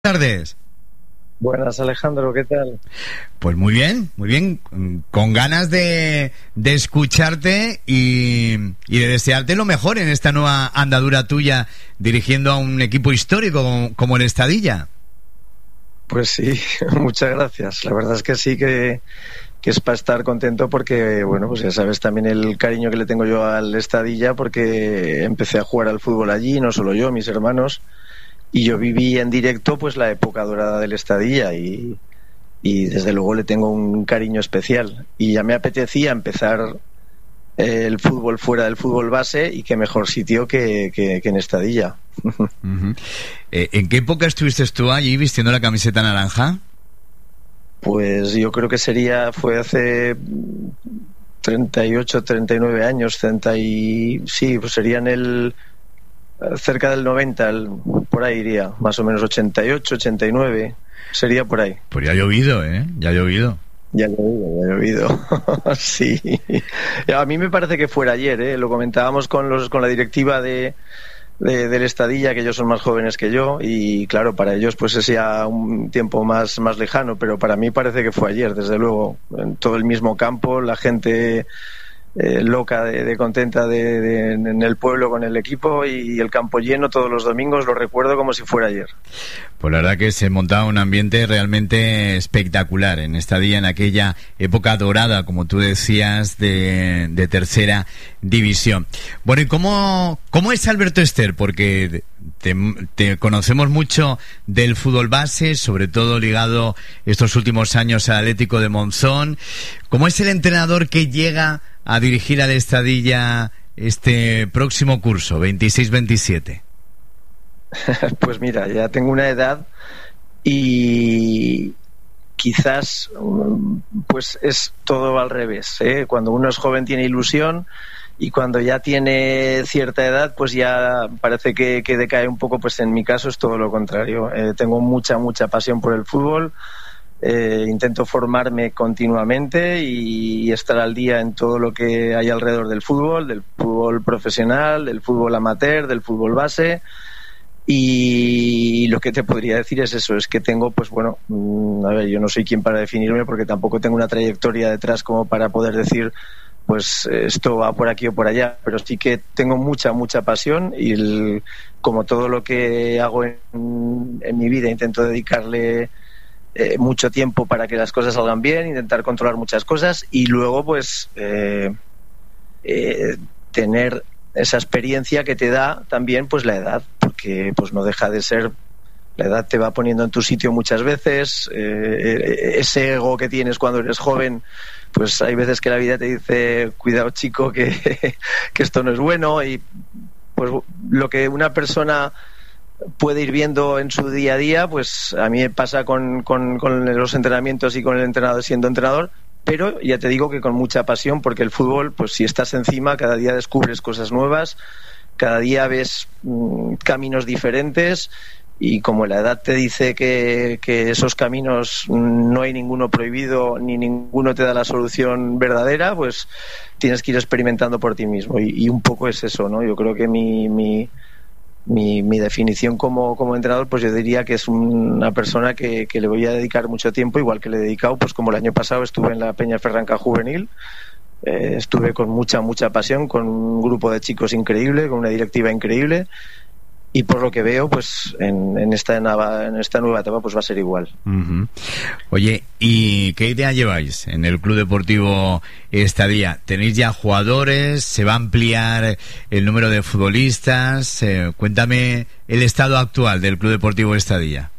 Tardes. Buenas, Alejandro, ¿qué tal? Pues muy bien, con ganas de escucharte y de desearte lo mejor en esta nueva andadura tuya dirigiendo a un equipo histórico como el Estadilla. Pues sí, muchas gracias. La verdad es que sí que es para estar contento porque, bueno, pues ya sabes también el cariño que le tengo yo al Estadilla porque empecé a jugar al fútbol allí, no solo yo, mis hermanos. Y yo viví en directo pues la época dorada del Estadilla y desde luego le tengo un cariño especial. Y ya me apetecía empezar el fútbol fuera del fútbol base y qué mejor sitio que en Estadilla. Uh-huh. ¿En qué época estuviste tú allí vistiendo la camiseta naranja? Pues yo creo que fue hace 38, 39 años, sí, pues serían cerca del 90, por ahí iría, más o menos 88, 89, sería por ahí. Pues ya ha llovido, Ya ha llovido. Ya ha llovido. Sí. A mí me parece que fuera ayer, Lo comentábamos con la directiva del Estadilla, que ellos son más jóvenes que yo, y claro, para ellos pues es ya un tiempo más lejano, pero para mí parece que fue ayer, desde luego, en todo el mismo campo, la gente loca de contenta en el pueblo con el equipo y el campo lleno todos los domingos, lo recuerdo como si fuera ayer. Pues la verdad que se montaba un ambiente realmente espectacular en Estadilla, en aquella época dorada, como tú decías, de tercera división. Bueno, ¿y cómo es Alberto Ester? Porque te conocemos mucho del fútbol base, sobre todo ligado estos últimos años al Atlético de Monzón. ¿Cómo es el entrenador que llega a dirigir al Estadilla este próximo curso, 26-27? Pues mira, ya tengo una edad y quizás pues es todo al revés, Cuando uno es joven tiene ilusión y cuando ya tiene cierta edad pues ya parece que decae un poco. Pues en mi caso es todo lo contrario. Tengo mucha pasión por el fútbol. Intento formarme continuamente y estar al día en todo lo que hay alrededor del fútbol profesional, del fútbol amateur, del fútbol base. Y lo que te podría decir es eso, es que tengo, pues bueno, a ver, yo no soy quien para definirme porque tampoco tengo una trayectoria detrás como para poder decir pues esto va por aquí o por allá, pero sí que tengo mucha pasión y como todo lo que hago en mi vida intento dedicarle mucho tiempo para que las cosas salgan bien, intentar controlar muchas cosas y luego pues tener esa experiencia que te da también pues la edad, porque pues no deja de ser, la edad te va poniendo en tu sitio muchas veces, ese ego que tienes cuando eres joven, pues hay veces que la vida te dice cuidado chico que esto no es bueno, y pues lo que una persona puede ir viendo en su día a día, pues a mí me pasa con los entrenamientos y con el entrenador siendo entrenador, pero ya te digo que con mucha pasión, porque el fútbol, pues si estás encima, cada día descubres cosas nuevas, cada día ves caminos diferentes, y como la edad te dice que esos caminos no hay ninguno prohibido ni ninguno te da la solución verdadera, pues tienes que ir experimentando por ti mismo, y un poco es eso, ¿no? Yo creo que mi definición como entrenador, pues yo diría que es una persona que le voy a dedicar mucho tiempo, igual que le he dedicado, pues como el año pasado estuve en la Peñaferranca Juvenil, estuve con mucha pasión, con un grupo de chicos increíble, con una directiva increíble, y por lo que veo, pues en esta nueva etapa pues va a ser igual. Uh-huh. Oye, ¿y qué idea lleváis en el Club Deportivo Estadilla? ¿Tenéis ya jugadores? ¿Se va a ampliar el número de futbolistas? Cuéntame el estado actual del Club Deportivo Estadilla.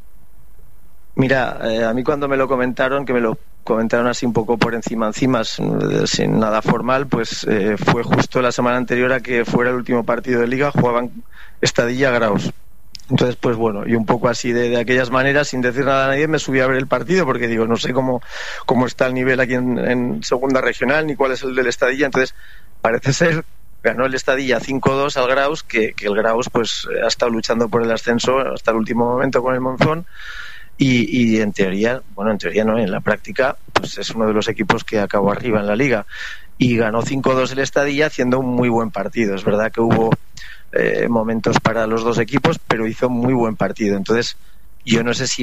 Mira, a mí cuando me lo comentaron, que me lo comentaron así un poco por encima, sin nada formal, pues fue justo la semana anterior a que fuera el último partido de Liga, jugaban Estadilla Graus. Entonces, pues bueno, y un poco así de aquellas maneras, sin decir nada a nadie, me subí a ver el partido porque digo, no sé cómo está el nivel aquí en segunda regional, ni cuál es el del Estadilla. Entonces, parece ser, ganó el Estadilla 5-2 al Graus, que el Graus pues ha estado luchando por el ascenso hasta el último momento con el Monzón. Y en teoría no, en la práctica pues es uno de los equipos que acabó arriba en la liga y ganó 5-2 el Estadilla haciendo un muy buen partido. Es verdad que hubo momentos para los dos equipos, pero hizo muy buen partido. Entonces yo no sé si